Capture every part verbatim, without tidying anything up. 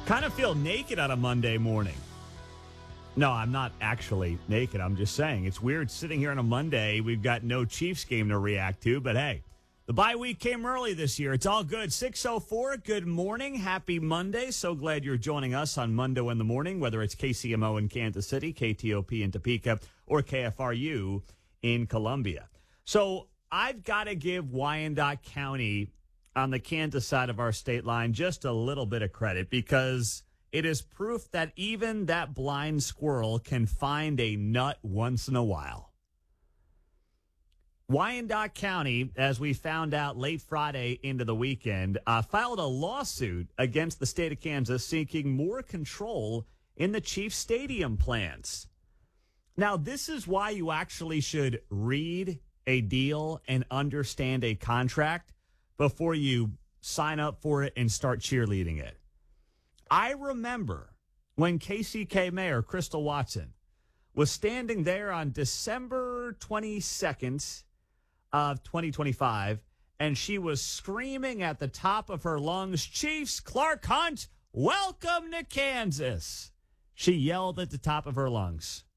Kind of feel naked on a Monday morning. No, I'm not actually naked. I'm just saying it's weird sitting here on a Monday. We've got no Chiefs game to react to, but hey, the bye week came early this year. It's all good. six oh four, good morning. Happy Monday. So glad you're joining us on Monday in the morning, whether it's K C M O in Kansas City, K T O P in Topeka, or K F R U in Columbia. So I've got to give Wyandotte County on the Kansas side of our state line just a little bit of credit, because it is proof that even that blind squirrel can find a nut once in a while. Wyandotte County, as we found out late Friday into the weekend, uh, filed a lawsuit against the state of Kansas seeking more control in the Chiefs Stadium plans. Now, this is why you actually should read a deal and understand a contract before you sign up for it and start cheerleading it. I remember when K C K Mayor Crystal Watson was standing there on December twenty-second of twenty twenty-five, and she was screaming at the top of her lungs, "Chiefs, Clark Hunt, welcome to Kansas." She yelled at the top of her lungs.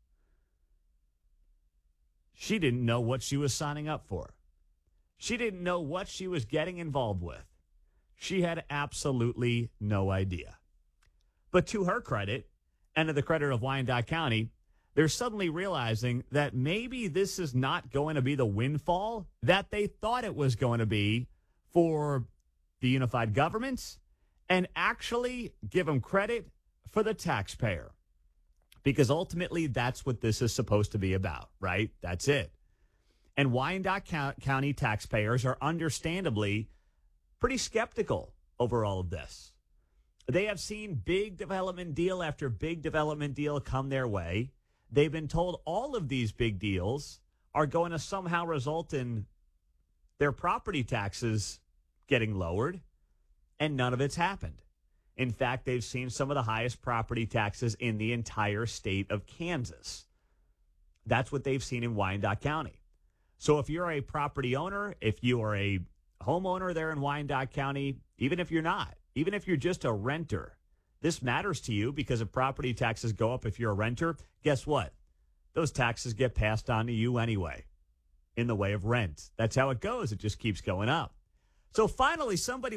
She didn't know what she was signing up for. She didn't know what she was getting involved with. She had absolutely no idea. But to her credit, and to the credit of Wyandotte County, they're suddenly realizing that maybe this is not going to be the windfall that they thought it was going to be for the unified governments, and actually give them credit for the taxpayer. Because ultimately, that's what this is supposed to be about, right? That's it. And Wyandotte County taxpayers are understandably pretty skeptical over all of this. They have seen big development deal after big development deal come their way. They've been told all of these big deals are going to somehow result in their property taxes getting lowered, and none of it's happened. In fact, they've seen some of the highest property taxes in the entire state of Kansas. That's what they've seen in Wyandotte County. So if you're a property owner, if you are a homeowner there in Wyandotte County, even if you're not, even if you're just a renter, this matters to you, because if property taxes go up if you're a renter, guess what? Those taxes get passed on to you anyway in the way of rent. That's how it goes. It just keeps going up. So finally, somebody